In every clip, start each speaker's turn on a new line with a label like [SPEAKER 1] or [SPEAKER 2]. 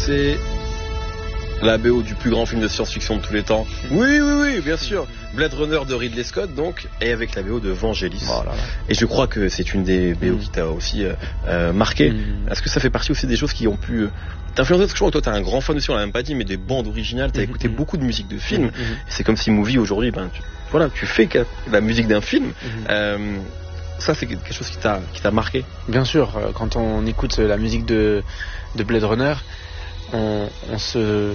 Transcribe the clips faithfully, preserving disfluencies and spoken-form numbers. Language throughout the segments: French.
[SPEAKER 1] c'est la B O du plus grand film de science-fiction de tous les temps. Oui, oui, oui, bien sûr. Blade Runner de Ridley Scott, donc, et avec la B O de Vangelis. Oh là là. Et je crois que c'est une des B O mmh. qui t'a aussi euh, euh, marqué. Mmh. Est-ce que ça fait partie aussi des choses qui ont pu euh, t'influencer? Parce que je crois que toi, t'es un grand fan aussi, on l'a même pas dit, mais des bandes originales, t'as mmh. écouté mmh. beaucoup de musique de films. Mmh. Et c'est comme si Movie, aujourd'hui, ben, tu, voilà, tu fais la musique d'un film. Mmh. Euh, ça, c'est quelque chose qui t'a, qui t'a marqué?
[SPEAKER 2] Bien sûr, quand on écoute la musique de, de Blade Runner, on, on se...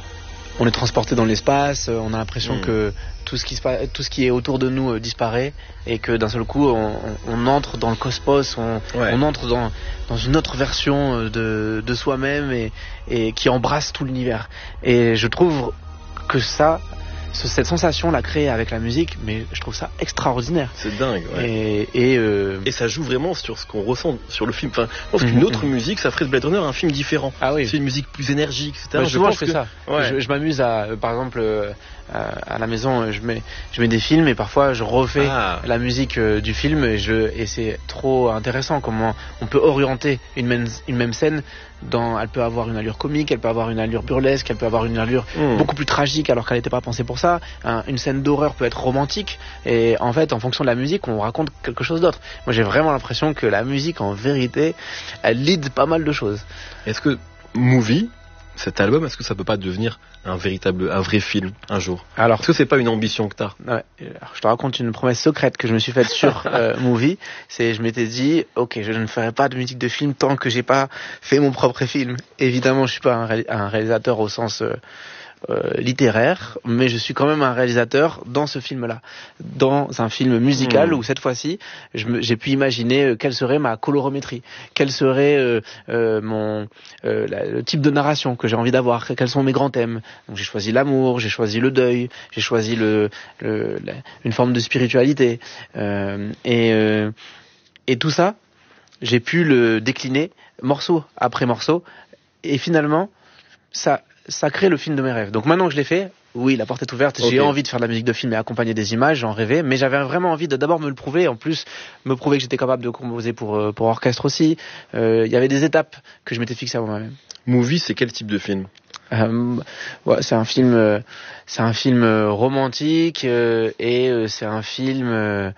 [SPEAKER 2] on est transporté dans l'espace, on a l'impression mmh. que tout ce qui se passe, tout ce qui est autour de nous euh, disparaît et que d'un seul coup on, on, on entre dans le cosmos, on, ouais. on entre dans, dans une autre version de, de soi-même et, et qui embrasse tout l'univers. Et je trouve que ça, cette sensation l'a créée avec la musique, mais je trouve ça extraordinaire.
[SPEAKER 1] C'est dingue, ouais.
[SPEAKER 2] Et, et, euh...
[SPEAKER 1] et ça joue vraiment sur ce qu'on ressent sur le film. Enfin, je pense qu'une autre musique, ça ferait de Blade Runner un film différent.
[SPEAKER 2] Ah oui.
[SPEAKER 1] C'est une musique plus énergique, et cetera.
[SPEAKER 2] Bah, je, je pense je fais que... ça. Ouais. Je, je m'amuse à, par exemple, euh, à la maison, je mets, je mets des films et parfois je refais ah. la musique euh, du film et, je, et c'est trop intéressant comment on peut orienter une même, une même scène. Dans, elle peut avoir une allure comique, elle peut avoir une allure burlesque, elle peut avoir une allure mmh. beaucoup plus tragique alors qu'elle n'était pas pensée pour ça. Un, une scène d'horreur peut être romantique et en fait, en fonction de la musique, on raconte quelque chose d'autre. Moi, j'ai vraiment l'impression que la musique, en vérité, elle lead pas mal de choses.
[SPEAKER 1] Est-ce que Movie, cet album, est-ce que ça peut pas devenir un véritable, un vrai film un jour? Alors, est-ce que c'est pas une ambition que t'as?
[SPEAKER 2] Ouais. Alors, je te raconte une promesse secrète que je me suis faite sur euh, Movie. C'est, je m'étais dit, ok, je ne ferai pas de musique de film tant que j'ai pas fait mon propre film. Évidemment, je suis pas un, ré- un réalisateur au sens euh, Euh, littéraire, mais je suis quand même un réalisateur dans ce film-là, dans un film musical mmh. où cette fois-ci, je me, j'ai pu imaginer euh, quelle serait ma colorométrie, quel serait euh, euh, mon euh, la, le type de narration que j'ai envie d'avoir, quels sont mes grands thèmes. Donc j'ai choisi l'amour, j'ai choisi le deuil, j'ai choisi le, le la, une forme de spiritualité euh, et euh, et tout ça, j'ai pu le décliner morceau après morceau, et finalement ça ça crée le film de mes rêves. Donc maintenant que je l'ai fait, oui, la porte est ouverte, okay. J'ai envie de faire de la musique de film et accompagner des images, j'en rêvais, mais j'avais vraiment envie de d'abord me le prouver, en plus me prouver que j'étais capable de composer pour, pour orchestre aussi. Il euh, y avait des étapes que je m'étais fixées à moi-même.
[SPEAKER 1] Movie, c'est quel type de film?
[SPEAKER 2] Euh, ouais, c'est un film, euh, c'est un film euh, romantique euh, et euh, c'est un film, euh,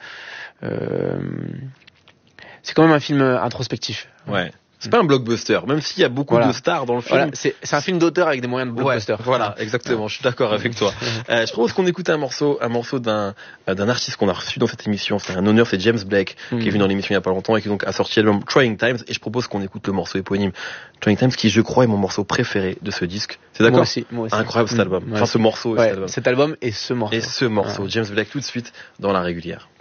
[SPEAKER 2] euh, c'est quand même un film introspectif.
[SPEAKER 1] Ouais. C'est pas un blockbuster, même s'il y a beaucoup voilà. de stars dans le film.
[SPEAKER 2] Voilà, c'est, c'est un film d'auteur avec des moyens de blockbuster.
[SPEAKER 1] Ouais, voilà, exactement. Je suis d'accord avec toi. Euh, je propose qu'on écoute un morceau, un morceau d'un d'un artiste qu'on a reçu dans cette émission. C'est un honneur, c'est James Blake, mm. qui est venu dans l'émission il y a pas longtemps et qui donc a sorti l'album Trying Times. Et je propose qu'on écoute le morceau éponyme Trying Times, qui je crois est mon morceau préféré de ce disque. C'est d'accord?
[SPEAKER 2] Moi aussi, moi aussi.
[SPEAKER 1] Incroyable cet album. Mm. Enfin, ce morceau.
[SPEAKER 2] Ouais,
[SPEAKER 1] cet album.
[SPEAKER 2] cet album et ce morceau.
[SPEAKER 1] Et ce morceau. Ouais. James Blake tout de suite dans La Régulière.